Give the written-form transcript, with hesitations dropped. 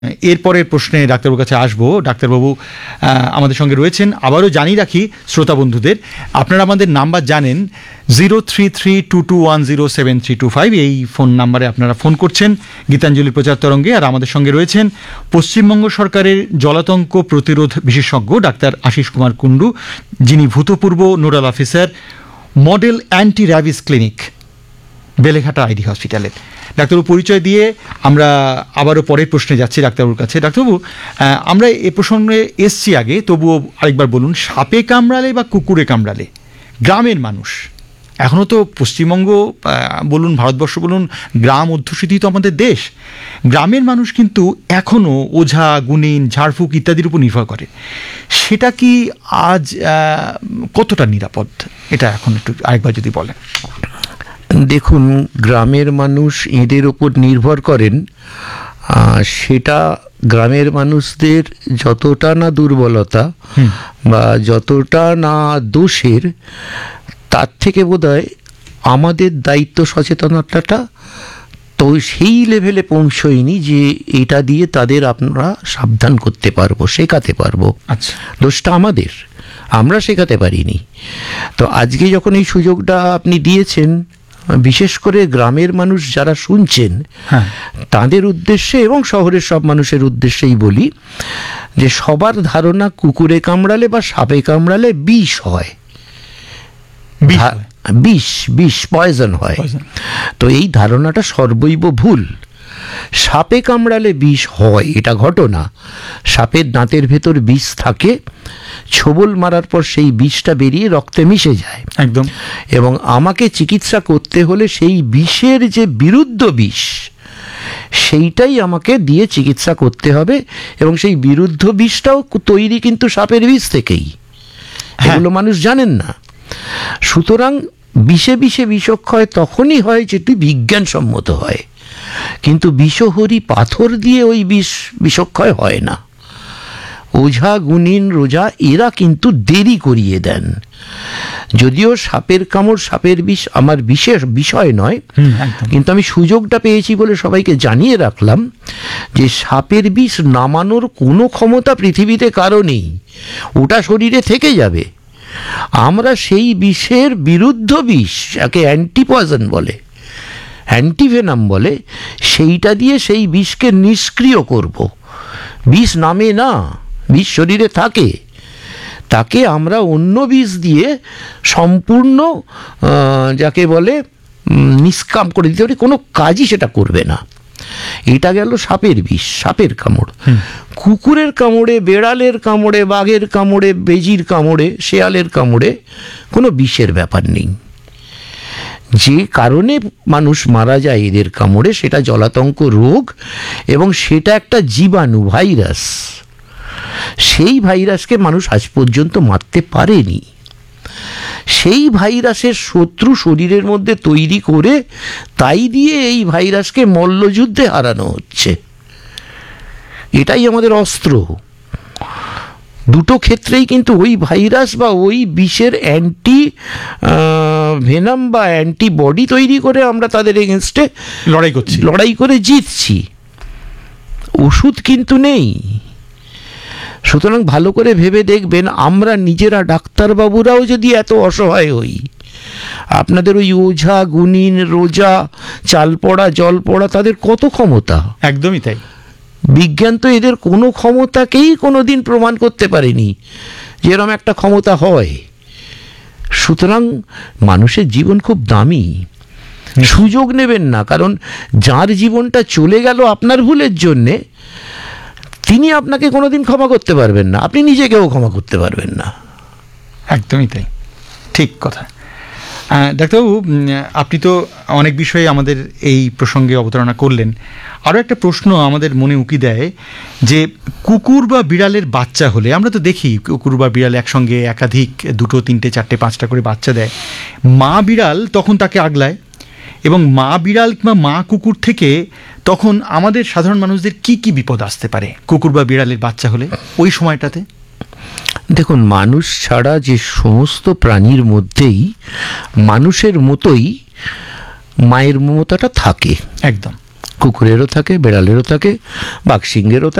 এরপরের প্রশ্নে ডাক্তারবাবুর কাছে আসবো। ডাক্তারবাবু আমাদের সঙ্গে রয়েছেন। আবারও জানিয়ে রাখি শ্রোতা বন্ধুদের, আপনারা আমাদের নাম্বার জানেন 0332210732 এই ফোন নাম্বারে আপনারা ফোন করছেন গীতাঞ্জলি প্রচার তরঙ্গে। আর আমাদের সঙ্গে রয়েছেন পশ্চিমবঙ্গ সরকারের জলাতঙ্ক প্রতিরোধ বিশেষজ্ঞ ডাক্তার আশিস কুমার কুণ্ডু, যিনি ভূতপূর্ব nodal officer, model anti rabies clinic, Beleghata ID হসপিটালের। ডাক্তারবাবু পরিচয় দিয়ে আমরা আবারও পরের প্রশ্নে যাচ্ছি ডাক্তারবাবুর কাছে। ডাক্তারবাবু, আমরা এ প্রসঙ্গে এসছি আগে, তবুও আরেকবার বলুন, সাপে কামড়ালে বা কুকুরে কামড়ালে গ্রামের মানুষ, এখনও তো পশ্চিমবঙ্গ বলুন, ভারতবর্ষ বলুন, গ্রাম অধ্যুষিত তো আমাদের দেশ, গ্রামের মানুষ কিন্তু এখনও ওঝা, গুণিন, ঝাড়ফুঁক ইত্যাদির উপর নির্ভর করে। সেটা কি আজ কতটা নিরাপদ, এটা এখন একটু আরেকবার যদি বলেন। দেখুন, গ্রামের মানুষ এদের ওপর নির্ভর করেন, সেটা গ্রামের মানুষদের যতটা না দুর্বলতা বা যতটা না দোষের, তার থেকে বোধহয় আমাদের দায়িত্ব সচেতনতাটা তো সেই লেভেলে পৌঁছয়নি যে এটা দিয়ে তাদের আপনারা সাবধান করতে পারবো, শেখাতে পারবো। আচ্ছা, দোষটা আমাদের, আমরা শেখাতে পারিনি। তো আজকে যখন এই সুযোগটা আপনি দিয়েছেন, বিশেষ করে গ্রামের মানুষ যারা শুনছেন তাদের উদ্দেশ্যে এবং শহরের সব মানুষের উদ্দেশ্যেই বলি যে সবার ধারণা কুকুরে কামড়ালে বা সাপে কামড়ালে বিষ হয়, বিষ পয়জন হয়। তো এই ধারণাটা সর্বৈব ভুল। সাপে কামড়ালে বিষ হয় এটা ঘটনা। সাপের দাঁতের ভেতর বিষ থাকে, ছোবল মারার পর সেই বিষটা বেরিয়ে রক্তে মিশে যায় একদম। এবং আমাকে চিকিৎসা করতে হলে সেই বিষের যে বিরুদ্ধ বিষ, সেইটাই আমাকে দিয়ে চিকিৎসা করতে হবে। এবং সেই বিরুদ্ধ বিষটাও তৈরি কিন্তু সাপের বিষ থেকেই, এগুলো মানুষ জানেন না। সুতরাং বিষে বিষে বিষক্ষয় তখনই হয় যেটি বিজ্ঞানসম্মত হয়, কিন্তু বিষহরি পাথর দিয়ে ওই বিষক্ষয় হয় না। ওঝা, গুণিন, রোজা এরা কিন্তু দেরি করিয়ে দেন। যদিও সাপের কামড়, সাপের বিষ আমার বিশেষ বিষয় নয়, কিন্তু আমি সুযোগটা পেয়েছি বলে সবাইকে জানিয়ে রাখলাম যে সাপের বিষ নামানোর কোনো ক্ষমতা পৃথিবীতে কারো নেই, ওটা শরীরে থেকে যাবে। আমরা সেই বিষের বিরুদ্ধ বিষ, যাকে অ্যান্টিপয়জন বলে, অ্যান্টিভেনাম বলে, সেইটা দিয়ে সেই বিষকে নিষ্ক্রিয় করব। বিষ নামে না, বিষ শরীরে থাকে, তাকে আমরা অন্য বিষ দিয়ে সম্পূর্ণ যাকে বলে নিষ্কাম করে দিতে পারি, কোনো কাজই সেটা করবে না। এটা গেল সাপের বিষ, সাপের কামড়। কুকুরের কামড়ে, বেড়ালের কামড়ে, বাঘের কামড়ে, বেজির কামড়ে, শেয়ালের কামড়ে কোনো বিষের ব্যাপার নেই। যে কারণে মানুষ মারা যায় এদের কামড়ে, সেটা জলাতঙ্ক রোগ, এবং সেটা একটা জীবাণু, ভাইরাস। সেই ভাইরাসকে মানুষ আজ পর্যন্ত মারতে পারেনি। সেই ভাইরাসের শত্রু শরীরের মধ্যে তৈরি করে, তাই দিয়ে এই ভাইরাসকে মল্লযুদ্ধে হারানো হচ্ছে। এটাই আমাদের অস্ত্র। দুটো ক্ষেত্রেই কিন্তু ওই ভাইরাস বা ওই বিষের অ্যান্টি ভেনাম বা অ্যান্টিবডি তৈরি করে আমরা তাদের এগেনস্টে লড়াই করে জিতছি। ওষুধ কিন্তু নেই। সুতরাং ভালো করে ভেবে দেখবেন, আমরা নিজেরা ডাক্তারবাবুরাও যদি এত অসহায় হই, আপনাদের ওই ওঝা, গুণিন, রোজা, চাল পড়া, জল পড়া, তাদের কত ক্ষমতা। একদমই তাই। বিজ্ঞান তো এদের কোনো ক্ষমতাকেই কোনোদিন প্রমাণ করতে পারেনি যেরকম একটা ক্ষমতা হয়। সুতরাং মানুষের জীবন খুব দামি, সুযোগ নেবেন না। কারণ যার জীবনটা চলে গেল আপনার ভুলের জন্যে, তিনি আপনাকে কোনোদিন ক্ষমা করতে পারবেন না, আপনি নিজেকেও ক্ষমা করতে পারবেন না। একদমই তাই, ঠিক কথা। ডাক্তারবাবু, আপনি তো অনেক বিষয়ে আমাদের এই প্রসঙ্গে অবতারণা করলেন। আরও একটা প্রশ্ন আমাদের মনে উকি দেয় যে কুকুর বা বিড়ালের বাচ্চা হলে, আমরা তো দেখি কুকুর বা বিড়াল একসঙ্গে একাধিক 2, 3, 4, 5টা করে বাচ্চা দেয়। মা বিড়াল তখন তাকে আগলায়, এবং মা বিড়াল কিংবা মা কুকুর থেকে তখন আমাদের সাধারণ মানুষদের কি কি বিপদ আসতে পারে কুকুর বা বিড়ালের বাচ্চা হলে ওই সময়টাতে? দেখুন, মানুষ ছাড়া যে সমস্ত প্রাণীর মধ্যেই মানুষের মতোই মায়ের মমতাটা থাকে। একদম। কুকুরেরও থাকে, বেড়ালেরও থাকে, বাঘসিংহেরও থাকে।